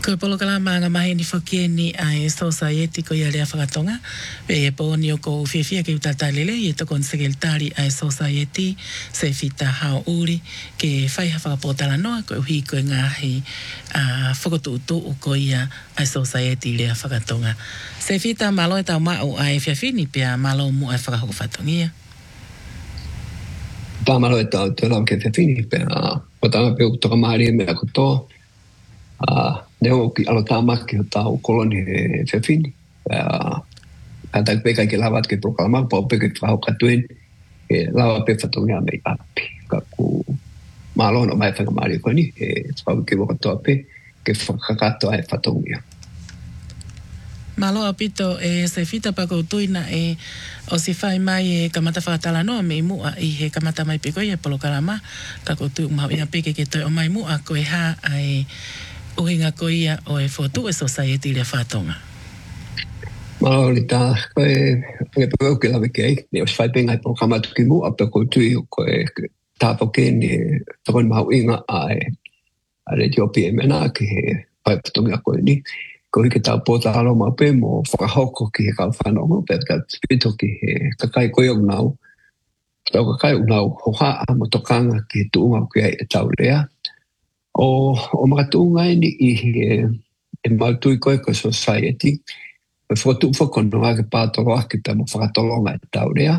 Ko polo kala manga mahi ni whakieni ai society ko ia lea whakatonga. E pōni o ko whiawhia ki utatalele i to kon sekretari ai society se fita hao uri ke whaiha whakapotala noa ko uhi ko ngahi whakotuutu o ko ia ai society lea whakatonga. Se fita malo e tau mau ai whiawhini pia malo mu ai whakahoko whatongia. Tā malo e tau te lau ke whiawhini pia o tanga pe utoka mahari e mea kotoa. Neo ki alo tāmaki o tāu koloni e whiawhini. Tātai peka ke lawa ke proklama, pao peka ke whahau katuen, ke lawa pe whatongia mei api. Ka ku mālono mai whakamari koni, e whau ke wakatoa pe, ke whakakato ai whatongia. Malo apito e se fita pako tuina e o si whai mai e kamata whakatala noa me mua i he kamata mai peko i e polo karama, kako tu umau ina peke ke toi o mai mua ko e ha ai uhinga ko ia o e fotu e society le whatonga. Malo li tā, koe peko ke lawe kei, ne o si whai pengai polo kamata ki mua, peko tui o koe tāpoke ni whakon mau inga ai a re tiopi e mena ki he whai patongia koe ni. Ko hike tau pōta alo mau pe mo whakahoko ki he kau whanongo, pe ka pito ki he kakai koe o nau. Tau kakai o nau hoha a mo tokanga ki he tuunga ki ai e tau rea. O maka tuunga ni i he mautui koe ko society. Me whotu whakono ake pātoro ake pe mo whakatolonga e tau rea.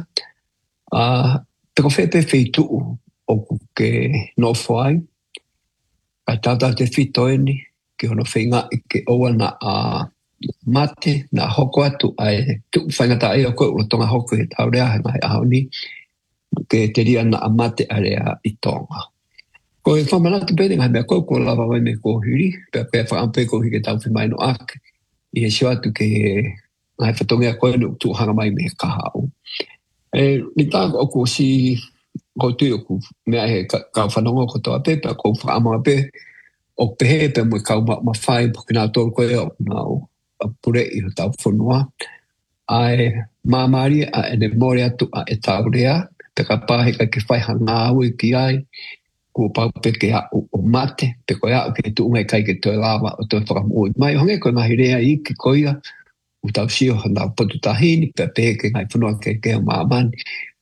Pe ko whepe wheituu o ke nofo ai. Kai tata te whito eni. Ki hono whainga i ke oa na mate, na hoko atu ai, tuk whaingata ai o koe ula tonga hoko he tau rea, he mai aho ni, ke te ria na mate a rea i tonga. Ko e whamanatu pēne ngai mea koe ko lava mai me kōhiri, pēr pēr whaampe kōhiri ke tau whimaino ake, i he sio atu ke ngai whatongea koe nu tu hanga mai me kahau. Ni tāko o ko si, ko tui o ku mea he kau whanongo ko toa pē, pēr ko whaamanga pē, o pehe pe mo kau ma whai po kina tōru koe o nau pure i ho tau whanua. Ai mamari a ene more atu a e tau rea, pe ka pāhe ka ke whai hanga au i ki ai, kua pau pe ke au o mate, pe koe au ke tu ungai kai ke toi lava o toi whakamui. Mai honge koe mahi rea i ki koia, u tau sio hana potu tahini, pe pehe ke ngai whanua ke o maamani.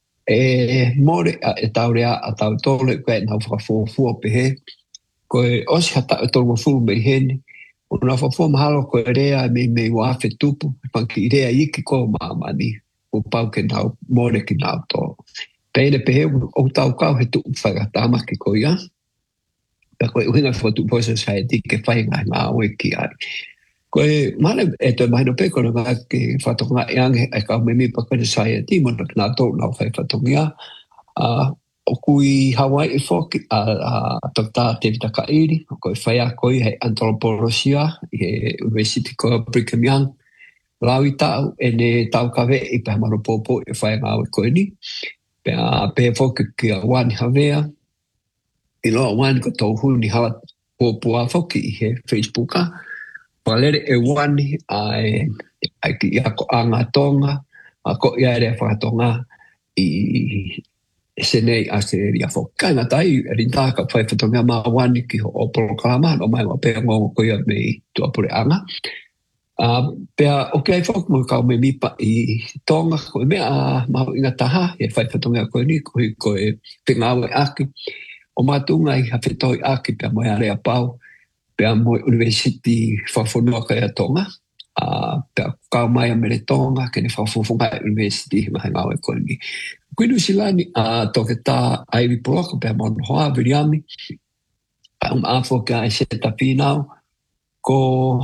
More a e tau rea a tau tōle koe nau whakafua pehe, koe osi hata o tōngo fulu mei hene, o nā whafua mahalo koe rea me wafe tupu, panki i rea iki ko maamani, o pau ke nau, more ki nau tō. Pēne pehe o tau kau he tupu whakatama ki koe ia, pa koe uhinga whatu poisa sai di ke whainga ngā oe ki ai. Koe mane e toi mahino pe kona ngā ke whatonga e ange e kau me mi pa koe sai di, mona ki nā tō nau whai whatongia, o kui Hawaii foki a tata te vitaka iri, o koe whaia koe hei antropologia, he University ko Brigham Young, lau i tau, e ne tau kawe i pe hamaro pōpō i whaia ngāwe koe ni, pe foki ki a wani hawea, i loa wani ko tau huni hawa pōpō a foki i he Facebooka, palere e wani ai ki ia ko anga tonga, a ko ia ere whakatonga i senei a se ria fo kana tai rintaka fai fotonga ma wani ki o programa no mai wa pe ngo ko ia me tu apure anga pe o kai fo mo ka me mi pa i tonga ko me a ma inga taha e fai fotonga ko ni ko e pe ngawe aki o matunga i hafetoi aki pe mo area pau pe mo university fa fo no ka tonga pe ka mai a mere tonga ke ni fa fo university ma ngawe ko ni Kuinu silani toke tā Ivy Block pe mon hoa viriami afo ka e seta pinau ko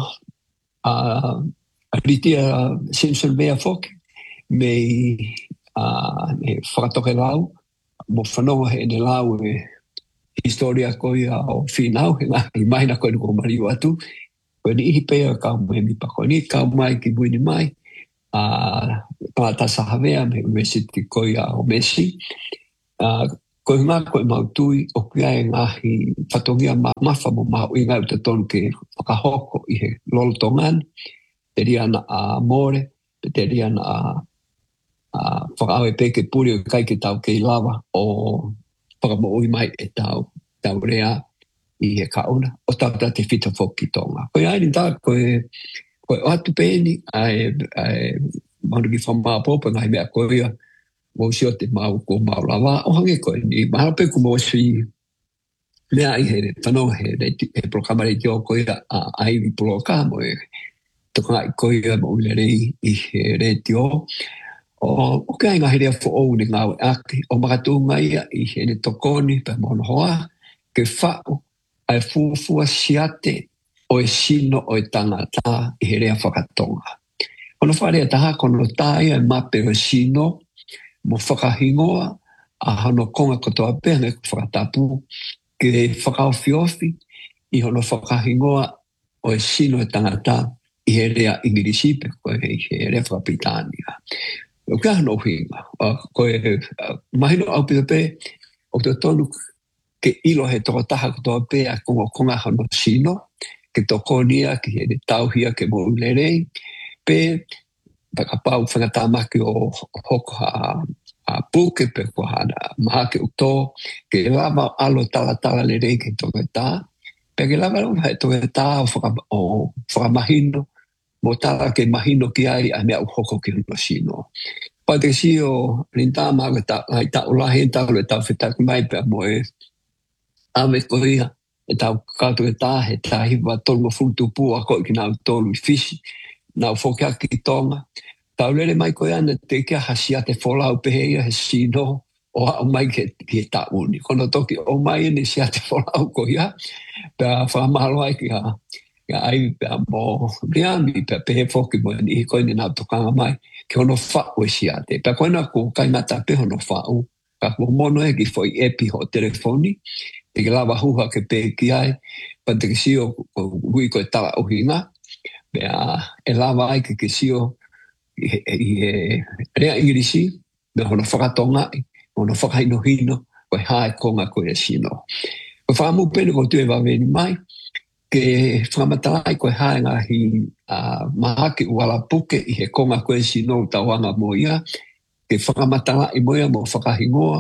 ritia Simpson mea foki me whakatoke lau mo whanonga he ne lau e historia koia o whinau i maina koe nuko mariu atu koe ni ihi pea kau me mi pa koe ni kau mai ki muini mai pata sahavea me University koia o Messi. Koe ngā koe mautui o kia e ngahi whatongia mawha mo mahu i ngai uta tonu ke whakahoko i he lolotongan, te riana a more, te riana a whakaawe peke puri o kai ke tau ke lava o whakamo ui mai e tau rea i he kauna o tata te fita foki tonga. Koe ai ni tā koe o atu pēni ai maunu ki whamaa pōpa ngai mea koea mo si o te mau ko mau lawa o hange koe ni maharape ku mo si mea i he tano he programa rei te o koea a aiwi programa e toka i koea mo ulerei i he rei te o kai ngā herea fo ou ni ngāwe ake o makatu ngai i he ne tokoni pa mono hoa ke whao ai fuafua siate o e sino o e tangata i he rea whakatonga. Kono wharea taha kono tāia e mape o sino mo whakahingoa a hano konga kotoa pēnga ko whakatapu ke whakaofiofi i hono whakahingoa o e sino e tangata i he rea Ingirisipe ko e he rea Whakapitania. O kia hano hinga, koe mahino au pilape o te tonu ke ilo he toko taha kotoa pē a konga hano sino ke toko nia ki he tauhia ke mo ulerei pē pakapau whangatamaki o hoko a puke pe ko hana maha ke uto ke lava alo tala le rei ke toke tā pe ke lava he toke tā o whakamahino mo tala ke mahino ki ai a mea uhoko ki hino sino. Pa te si o rinta maga ai ta ulahi ta le ta whetaki mai pe mo e ame koia e tau kato e tā he tā hiwa tolmo fultu pua ko ki nau tolu i fisi nau whokia ki tonga. Tau lere mai koe ana te kia hasia te wholau peheia he sino o a mai ke ta uni. Kono toki o mai ene sia te wholau koia pea whamalo ai ki ai pea mo riami pea pehe whoki mo ni koe ni nau tokanga mai ke hono whau e sia te. Pea koe na ko kaimata pe hono whau ka ko mono e ki foi epi ho telefoni e ke lawa huha ke pe ki ai pa te kisio hui koe tala o hinga pea e lawa ai ke kisio i rea Ingirisi me hono whakatonga hono whakainohino koe hae konga koe sino. Koe whaamu pene ko tue waweni mai ke whamatalai koe hae ngahi mahaki uala puke i he konga koe sino tawanga moia ke whakamatala i moia mo whakahingoa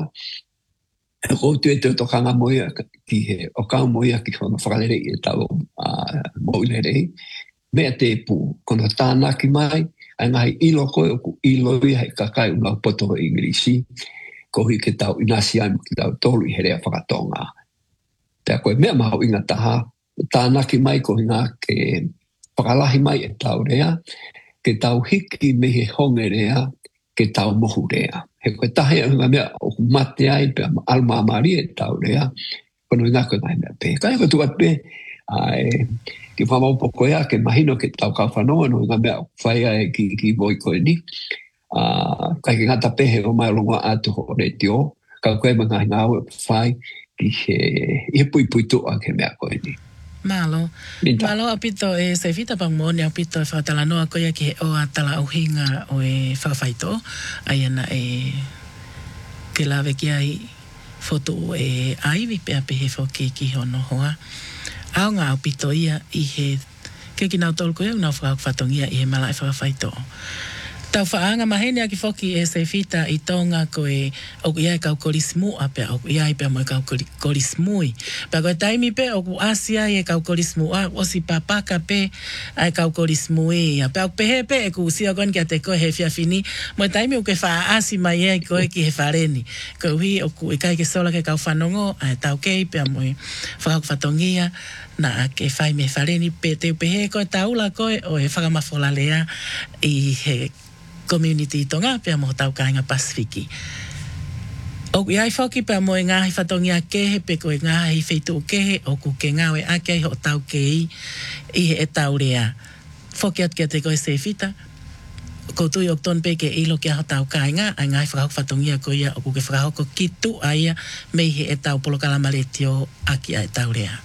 e ko tue te tokanga moia ki he o kau moia ki hono whakalere i tau moilerei mea te pu kono tānaki mai ai ngai ilo koe o ku ilo i hei kakai unga poto o Ingirisi ko hui ke tau inasi ai ki tau tolu i herea whakatonga. Pea koe mea maho inga taha tānaki mai ko hinga ke whakalahi mai e tau rea ke tau hiki me he honge rea ke tau mohu rea. He koe tahe unga mea o mate ai pea alma amari e tau rea kono inga koe ngai mea pe. Kai koe tuat pe ai ki whamau poko ea ke mahino ke tau kawhanoa no inga mea whaia e ki voi koe ni. Kai ke ngata pehe o mai longa atu ho re te o. Ka koe mga hinga au e whai ki he pui tua ke mea koe ni. Malo apito e se fita pang mo ni apito e whatalanoa koe ki he o a tala uhinga o e whakawhaito. Ai ana e ke lawe ki ai foto e aiwi pea pehe whoki ki hono hoa. Ao ngā apito ia i he ke ki nau tolu koe au nau whakawhatongia i he mala e whakawhaito. Tau whaanga mahene aki whoki e se fita i tonga koe oku iai kau korismua pea oku iai pea mo e kau korismui. Pea koe taimi pe oku asia e kau korismua osi papaka pe ai kau korismui. Pea oku pehe pe e ku sio kon kia te koe he fiafini mo e taimi uke wha asi mai e koe ki he whareni. Koe uhi oku e kai ke sola ke kau whanongo ai tau kei pea mo e whakawhatongia na ke whai me whareni pe te upehe koe taula koe o he whakamafolalea i he community tonga pea mo tau kainga Pasifiki. O iai whoki pea mo e ngahi whatongia kehe pe ko e ngahi wheitu kehe o ku ke ngawe ake ho tau kei i he e tau rea. Whoki at kia te koe se fita ko tui ok ton pe ke ilo kia ho tau kainga ai ngahi whatongia ko ia o ku ke whakahoko kitu aia me he e tau polokalamaleti o aki a e tau rea.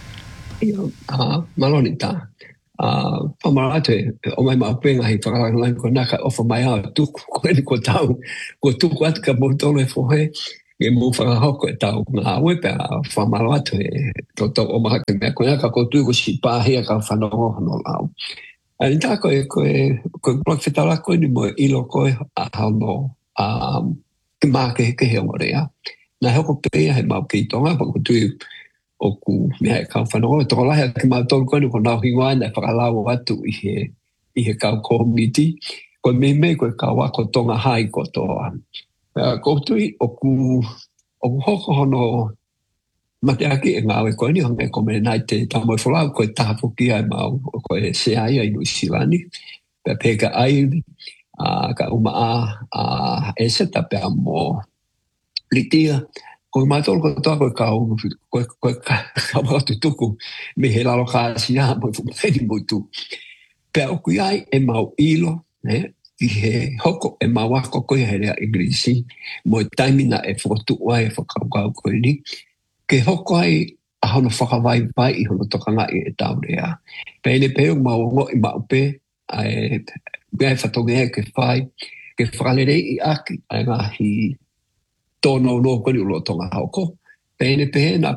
Maloni tā. Pamarate o mai mapenga hi whakalangai ko naka ofa mai au tuku koe ni ko tau ko tuku atu ka motolo e fohe e mo whakahoko e tau ngā wepe a whamarate toto o maha ke mea ko naka ko tui ko si pāhia ka whanongo hano lau. Ani tā koe blok whetala koe ni mo ilo koe a hano ke maa ke he ongorea. Nā hoko pēia he mau ki tonga pa ko tui o ku mea e kau whanau. Toko lahi ki mātou koe ni ko nau hingoa na whakalau atu i he kau komiti. Koe me koe kau wako tonga hai kotoa. Ko tui o ku hoko hono mate aki e ngāwe koe ni honga ko me nai te tamo e wholau koe tāpuki ai mau o koe se ai ai New Zealandi. Pea peka ai ka umaa e seta pea mo litia. Koe mātou kotoa koe koe kau tutuku me he lalo kāsia mo fumaini mutu. Pea o kui ai e mau ilo, i he hoko e mau wako koe he rea Ingrisi, mo e taimina e whakotua e whakaukau koe ni. Ke hoko ai a hono whakawai vai i hono tokanga i e tau rea. Pea ine peo mau ngo i mau pe, ai mea e whatonga e ke whai, ke whakalere i aki, ai ngahi tono no koe ni ulo tonga hoko. Pea ine pe na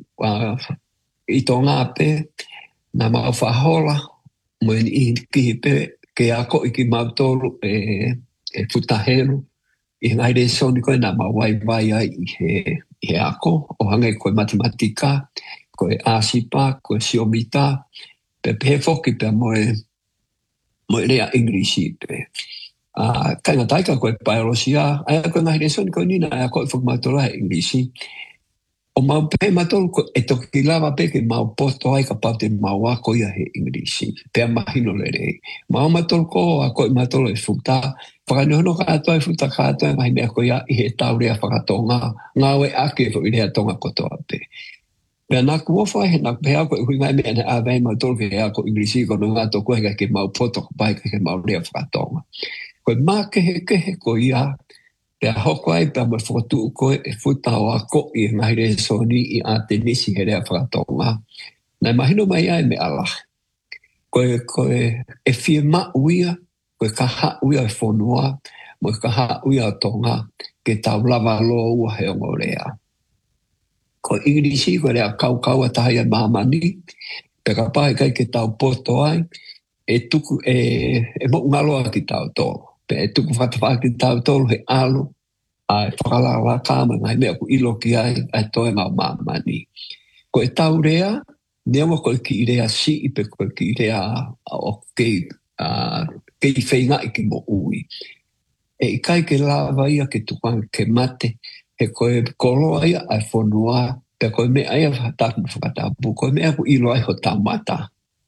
i tonga pe, na mau whahola, mo i ki pe, ke ako i ki mautoro e futahero, i ngai re soni koe na mawai vai ai i he ako, o hanga i koe matematika, koe asipa, koe siomita, pe he foki pe mo e rea Ingrisi pe. Kainga taika koe biologia, ai koe ngai re soni koe nina, ai koe whakamatora e Ingrisi, o mau pe matolu e toki lava pe ke mau poto ai ka pate mau wako ia he Ingrisi. Pea mahino le rei. Mau matolu ko a koe matolu e futa. Whakanehono ka ato e futa ka ato e mahi mea ko ia i he tau rea whakatonga. Ngawe ake fo i rea tonga kotoa pe. Pea naku ofa he naku pea ko i hui ngai mea ne a vei matolu ke hea ko Ingrisi kono ngato koe ke mau poto ko pai ke mau rea whakatonga. Koe maa kehe ko ia pea hoko ai pea mo whakatu koe e futa o ako i ngai re soni i a te nisi he rea whakatonga. Nai mahino mai ai me ala. Koe e fie ma uia, koe ka ha uia e whonua, mo ka ha uia o tonga, ke tau lava loa ua he ongo rea. Koe Ingrisi, koe rea kau a tahi a mamani, pe ka pahe kai ke tau poto ai, e tuku e mo ngaloa ki tau tolo. Pe e tuku whatawha ki tau tolo he alo, a whakalala kāma ngai mea ku ilo ki ai toe ngau mamani. Ko e tau rea, newa koe ki i rea si i pe koe ki i rea o kei whainga i ki mo ui. E i kai ke lava ia ke tukanga ke mate, he koe koloa ia ai whonua, pe koe mea ia whataku whakatapu, koe mea ku ilo ai ho tamata.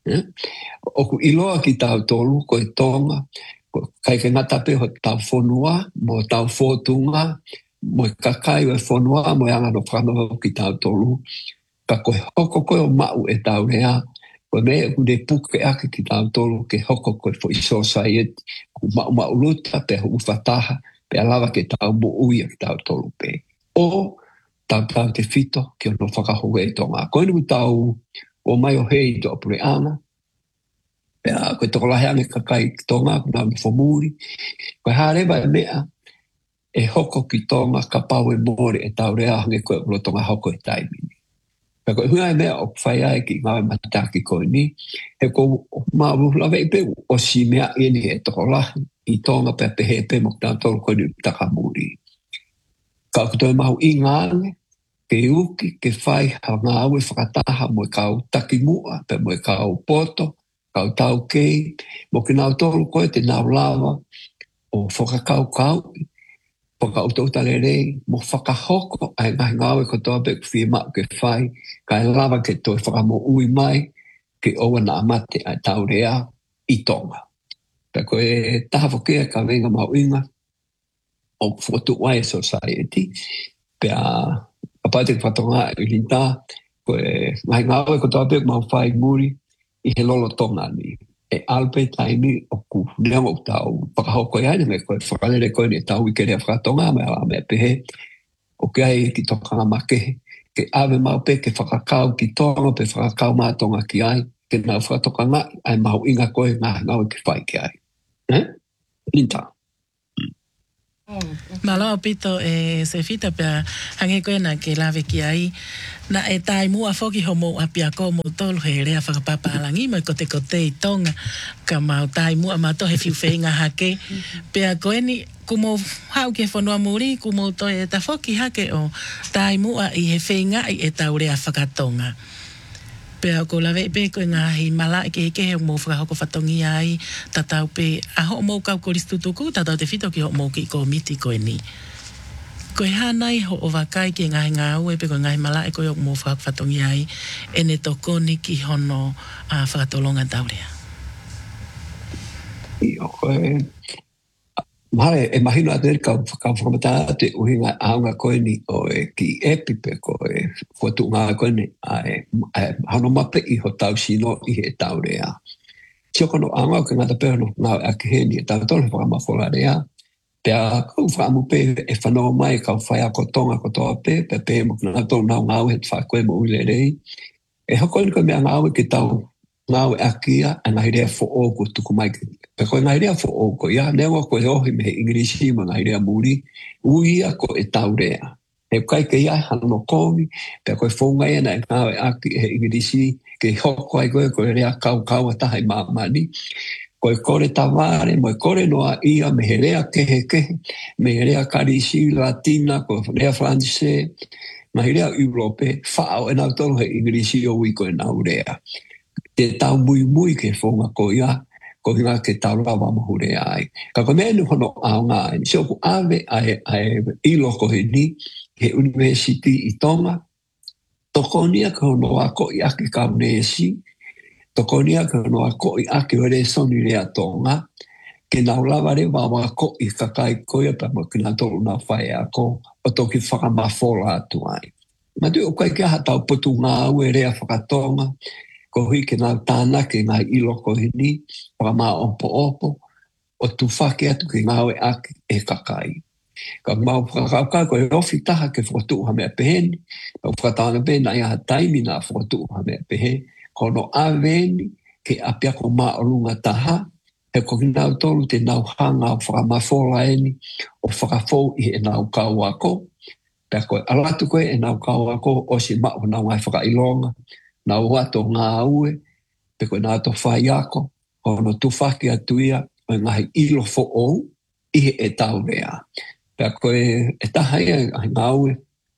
O ku iloa ki tau tolu, koe tonga, kai ke ngata pe ho tau whonua, mo tau whotunga, mo kakai o whonua, mo anga no whanau ki tau tolu. Ka koe hoko koe o mau e tau rea, koe mea ku ne puke ake ki tau tolu, ke hoko koe fo i society, ku mau luta, pe hu whataha, pe alawa ke tau mo uia ki tau tolu pe. O tau te fito, ki ono whakahoe e tonga. Koe nu tau o mai o hei to apure ana, pea koe toko lahe ane kakai ki tonga, kuna mi whamuri, koe harewa e mea, e hoko ki tonga, ka pau e mori e tau rea, hange koe ulo tonga hoko e taimini. Pea koe hunga e mea o whai ai ki ngawe mataki koe ni, he ko maru lawe i peu, o si mea ini e toko lahe, i tonga pea pehe pe mo kina tolu koe ni takamuri. Ka kutoe mahu i ngāne, ke uki, ke whai, ha ngā aue whakataha, mo e kau takimua, pe mo e kau poto, kau tau kei, mo ki nau tolu koe te nau lawa, o whakakau kau, whakautauta le rei, mo whakahoko, ai ngahi ngāwe kotoa pe kuwhia maa ke whai, kai lawa ke toi whakamo ui mai, ke owa na amate ai tau rea i tonga. Pe koe taha whakea ka venga mau inga, o whotu wai society, pe a apate whatonga i linta, koe ngahi ngāwe kotoa pe mau whai muri, i he lolo tonga ni. E alpe taimi o ku neongo tau whakahoko i aina me koe whakalere koe ni tau i kerea whakatonga me ala me pehe. O ke ai ki tokanga makehe. Ke awe mau pe ke whakakau ki tonga pe whakakau mātonga ki ai. Ke nau whakatokanga ai mau inga koe ngā ngau ke whai ki ai. Linta. Malo pito se fita pia hange koe na ke lawe ki ai na e tai mua foki homo apia ko mo tolu he rea whakapapalangi mo kote i tonga ka mau tai mua mato he fiu whenga hake pia koe ni kumo hau ke whanua muri kumo to e ta foki hake o tai mua i he whenga i e tau rea whakatonga pea ko lawe pe ko ngahi mala ke ke mo fra ko fatongi ai tatau pe a ho mo ka ko listutuku tatau te fito ki ho mo ki ko miti ko ni ko hanai ho o vakai ki ngahi ngau e pe ko ngahi mala ko mo fra fatongi ai ene to ko ni ki hono a fatolonga taurea io Mare, imagino ader ka whakamata te uhinga aunga koe ni o ki epipe koe whatu ngā koe ni hano mape i ho tau sino i he tau rea. Tio kono aunga ke ngata pehono ngā ake he ni e tau tole whakamawhola rea. Pea kau whaamu pe e whanau mai kau whai a kotonga kotoa pe pe mo kina tolu nau ngau he whakoe mo uile rei. E hoko ni koe mea ngau ke tau ngau e akia a ngai rea fo o ko tuku mai pe ko ngai rea fo o ko ia newa ko e ohi me ingirisi ma ngai rea muri uia ko e tau rea e kai ke ia hano komi pe ko e fonga ia na ngau e aki e ingirisi ke hoko ai ko e rea kau atahai mamani ko e kore taware mo e kore noa ia me he rea kehe me he rea karisi latina ko rea francese ma he rea Europe whao e nau tolu he ingirisi o wiko e nau rea te tau mui ke whonga ko ia, ko hinga ke tau rawa mahure ai. Ka ko menu hono ao ngā, so ku ave ai ilo ko he ni, he university i Tonga, tokonia ka hono a ko i ake kaunesi, tokonia ka hono a ko i ake ore soni rea Tonga, ke nau lawa re wawa ko i kakai koia pa mo kina tolu na whae ako, o toki whakamawhola atu ai. Ma tu o kai kia hatau putu ngā ue rea whakatonga, ko hui ke nau tāna ke ngā ilo ko hini, waka mā opo, o tu whake atu ke ngāwe ake e kakai. Ka mau whakakaukai ko e ofi taha ke whakatu ha mea peheni, ka whakataanga pēna i aha taimi nā whakatu ha mea pehe, ko no aweni ke apia ko mā orunga taha, he ko ki nau tolu te nau hanga o whakamawhola eni, o whakafou i e nau kau ako, pia koe alatu koe e nau kau ako, o si mao nau ngai whakailonga, na wato ngā ue, pe koe nā to whai ako, hono tufaki atuia, o ngahi ilo fo ou, ihe e tau rea. Pea koe e taha ia ngā ue,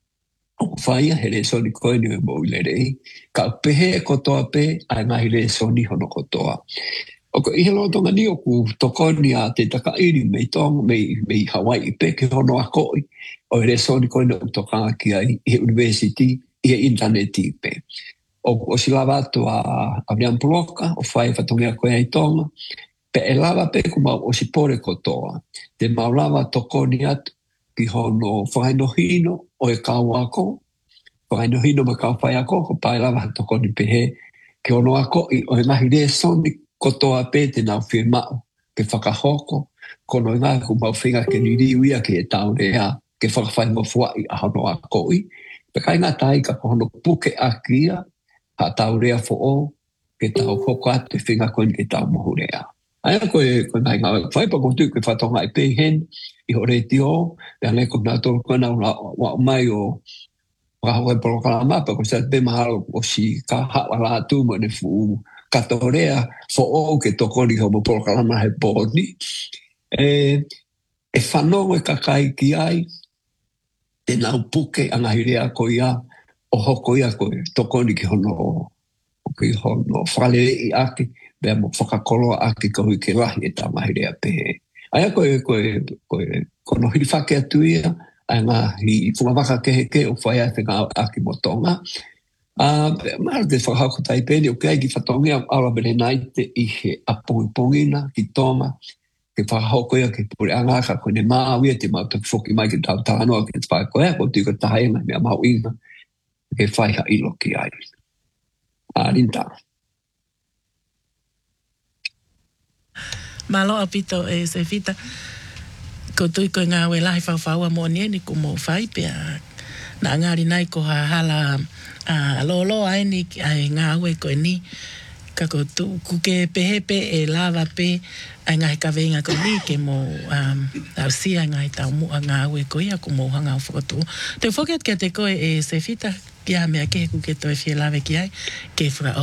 o whaia he re soni koe ni e mou le rei, ka pehe e kotoa pe, a ngahi re soni hono kotoa. O ko ihe lotonga ni o ku tokoni a te takairi mei tonga, mei Hawaii pe, ke hono a koi, o re soni koe ni o tokanga ki a ihe university, ihe interneti pe. O si lava atu a Avian Puloka, o whai whatongia koe ai tonga, pe e lava pe kumau o si pore kotoa. Te mau lava tokoni atu ki hono whainohino o e kau ako, whainohino ma kau whai ako, ko pai lava tokoni pehe, ki hono ako i o e ngahi re soni kotoa pe te nau whimau, ke whakahoko, kono i ngā kumau whinga ke niriuia ke e tau rea, ke whakawhai mo fuai a hono ako i, pe kai ngā tai ka hono puke akia, ha tau rea fo o, ke tau hoko atu e whinga koe ke tau mohu rea. Aia koe nai ngā whaipa ko tu koe whatonga i pehen, i ho reti o, pia nei koe nā tolu koe nā wa mai o whakahoe polokala mapa, koe sa te mahalo o si ka hawa la atu mo ne fu kato rea fo o ke tokoni ho mo polokala ma he pōni. E whanongo e kakai ki ai, te nau puke a ngahi rea ko ia, o hoko ia koe tokoni ki hono whale i ake, bea mo whakakoloa ake ka hui ke lahi e tā mahi rea pehe. Aia kono hiri whake atu ia, ai ngā hi whungawaka ke o whai ate ngā ake mo tonga. Mara te whakahako tai pēni o kei ki whatongia aura bere naite i he apongipongina ki tonga, ke whakahoko ia ke pure angaka koe ne māwia te mau tak whoki mai ke tau tānoa ke te whakoea, ko tika tahaenga mea mau inga. Ke whaiha ilo ki ai. Rinta. Malo apito e se fita. Ko tui koe ngā we lahi whawhaua mo nie ni ko mo whai pia. Nā ngāri nai ko ha hala lolo ai ni ai ngā we koe ni. ka ko tu ku ke pehepe e lava pe ai ngai ka venga ko ni ke mo au sia ngai tau mu anga we ko ia ko mo hanga foto te forget ke te ko e se fita kia me ke ku ke to e fie lave ki ai ke fra